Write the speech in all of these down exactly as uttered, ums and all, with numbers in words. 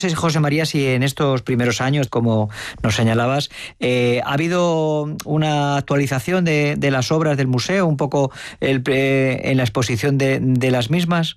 No sé, José María, si en estos primeros años, como nos señalabas, eh, ha habido una actualización de, de las obras del museo, un poco el, eh, en la exposición de, de las mismas.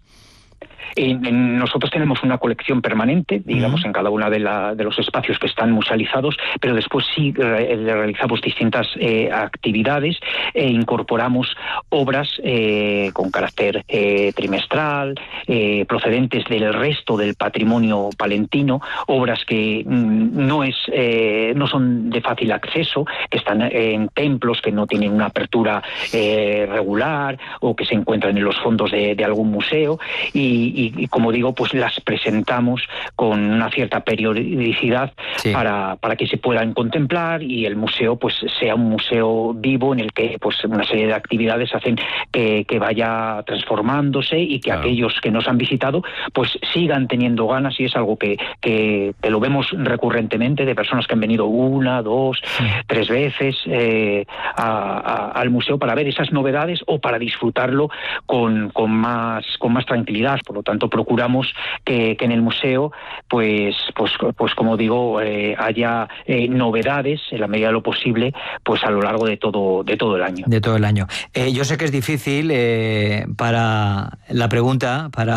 En, en nosotros tenemos una colección permanente, digamos, uh-huh. en cada uno de, la, de los espacios que están musealizados, pero después sí re, realizamos distintas eh, actividades e incorporamos obras eh, con carácter eh, trimestral, eh, procedentes del resto del patrimonio palentino, obras que mm, no, es, eh, no son de fácil acceso, que están en templos que no tienen una apertura eh, regular o que se encuentran en los fondos de, de algún museo y, y Y, y como digo, pues las presentamos con una cierta periodicidad sí. para, para que se puedan contemplar y el museo pues sea un museo vivo en el que pues una serie de actividades hacen que, que vaya transformándose y que claro. aquellos que nos han visitado pues sigan teniendo ganas, y es algo que, que, que lo vemos recurrentemente de personas que han venido una, dos, sí. tres veces eh, a, a, al museo para ver esas novedades o para disfrutarlo con, con, más, con más tranquilidad. Por lo tanto, procuramos que, que en el museo, pues, pues, pues como digo, eh, haya eh, novedades en la medida de lo posible, pues a lo largo de todo, de todo el año. De todo el año. Eh, yo sé que es difícil eh, para la pregunta, para,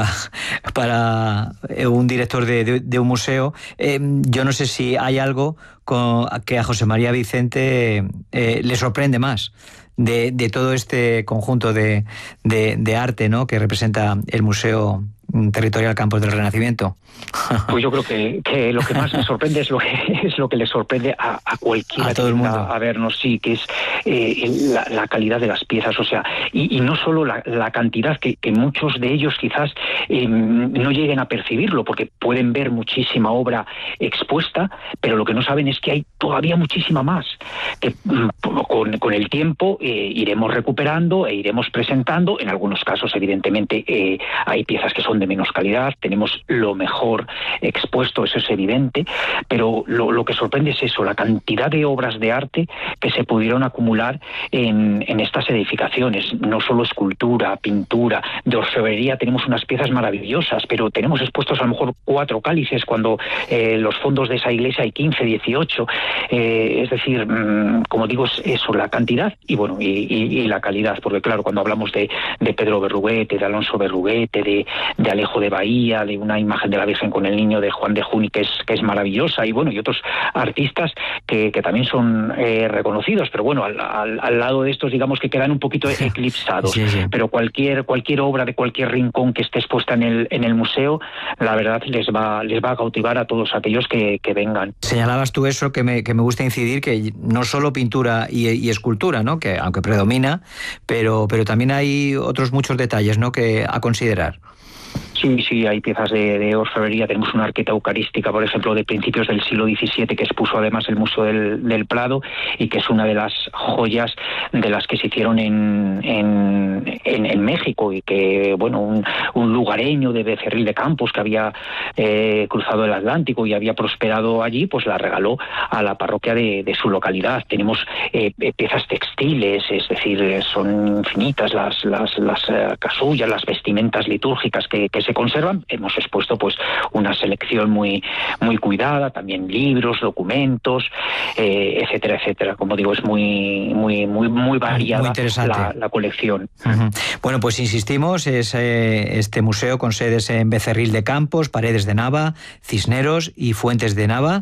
para un director de, de, de un museo. Eh, yo no sé si hay algo con, que a José María Vicente eh, le sorprende más. De, de todo este conjunto de, de, de arte, ¿no?, que representa el Museo Territorial Campos del Renacimiento. Pues yo creo que, que lo que más me sorprende es lo que es lo que le sorprende a, a cualquiera a todo el mundo a vernos, sí, que es eh, la, la calidad de las piezas, o sea, y, y no solo la, la cantidad, que, que muchos de ellos quizás eh, no lleguen a percibirlo, porque pueden ver muchísima obra expuesta, pero lo que no saben es que hay todavía muchísima más, que con, con el tiempo eh, iremos recuperando e iremos presentando. En algunos casos, evidentemente, eh, hay piezas que son de menos calidad, tenemos lo mejor expuesto, eso es evidente, pero lo, lo que sorprende es eso, la cantidad de obras de arte que se pudieron acumular en, en estas edificaciones, no solo escultura, pintura, de orfebrería. Tenemos unas piezas maravillosas, pero tenemos expuestos a lo mejor cuatro cálices cuando eh, los fondos de esa iglesia hay quince, dieciocho, eh, es decir, mmm, como digo, es eso, la cantidad y bueno, y, y, y la calidad, porque claro, cuando hablamos de, de Pedro Berruguete, de Alonso Berruguete, de de Alejo de Bahía, de una imagen de la Virgen con el Niño de Juan de Juni que es que es maravillosa, y bueno, y otros artistas que, que también son eh, reconocidos, pero bueno, al, al, al lado de estos, digamos que quedan un poquito eclipsados, sí, sí. pero cualquier cualquier obra de cualquier rincón que esté expuesta en el en el museo, la verdad les va les va a cautivar a todos aquellos que, que vengan. Señalabas tú eso que me, que me gusta incidir, que no solo pintura y, y escultura, ¿no?, que aunque predomina, pero pero también hay otros muchos detalles, ¿no?, que a considerar. Sí, sí, hay piezas de, de orfebrería. Tenemos una arqueta eucarística, por ejemplo, de principios del siglo diecisiete, que expuso además el Museo del, del Prado, y que es una de las joyas de las que se hicieron en, en, en, en México, y que, bueno, un, un lugareño de Becerril de Campos que había eh, cruzado el Atlántico y había prosperado allí, pues la regaló a la parroquia de, de su localidad. Tenemos eh, piezas textiles, es decir, son infinitas las, las, las uh, casullas, las vestimentas litúrgicas que, que se conservan. Hemos expuesto pues una selección muy muy cuidada, también libros, documentos, eh, etcétera, etcétera. Como digo, es muy muy muy muy variada muy interesante. La, la colección. Uh-huh. Bueno, pues insistimos, es eh, este museo con sedes en Becerril de Campos, Paredes de Nava, Cisneros y Fuentes de Nava,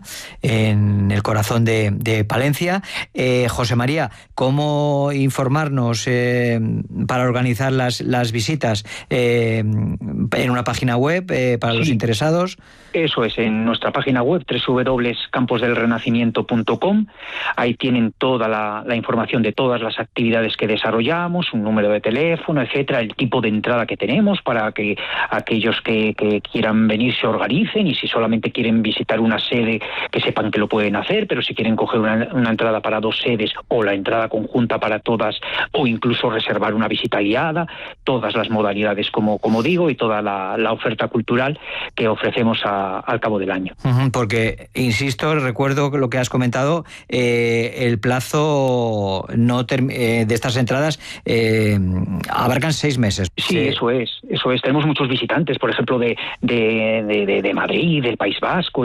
en el corazón de, de Palencia. Eh, José María, ¿cómo informarnos eh, para organizar las, las visitas? Eh, en una página web eh, para sí, los interesados. Eso es, en nuestra página web doble u doble u doble u punto campos del renacimiento punto com. Ahí tienen toda la, la información de todas las actividades que desarrollamos, un número de teléfono, etcétera, el tipo de entrada que tenemos para que aquellos que, que quieran venir se organicen, y si solamente quieren visitar una sede, que sepan que lo pueden hacer, pero si quieren coger una, una entrada para dos sedes o la entrada conjunta para todas, o incluso reservar una visita guiada, todas las modalidades, como, como digo, y toda la la, la oferta cultural que ofrecemos a, al cabo del año. Porque, insisto, recuerdo lo que has comentado, eh, el plazo no eh, de estas entradas eh, abarcan seis meses. Sí, sí, eso es, eso es. Tenemos muchos visitantes, por ejemplo, de, de, de, de Madrid, del País Vasco,